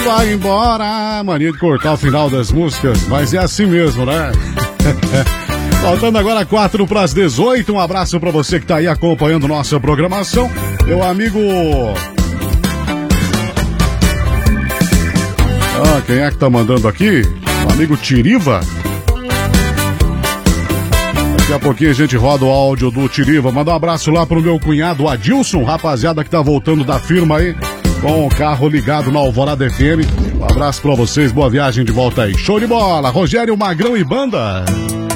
vai embora. Mania de cortar o final das músicas, mas é assim mesmo, né? Faltando agora 4 para as 18. Um abraço para você que tá aí acompanhando nossa programação. Meu amigo... quem é que tá mandando aqui? O amigo Tiriva. Daqui a pouquinho a gente roda o áudio do Tiriva. Manda um abraço lá pro meu cunhado Adilson, rapaziada que tá voltando da firma aí, com o carro ligado na Alvorada FM. Um abraço pra vocês, boa viagem de volta aí. Show de bola, Rogério Magrão e banda.